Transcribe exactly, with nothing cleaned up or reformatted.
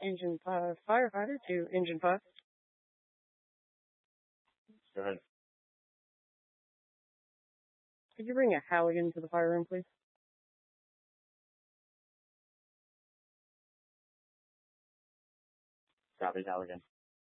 Engine five firefighter to engine five. Go ahead. Could you bring a Halligan to the fire room, please? Copy, Halligan.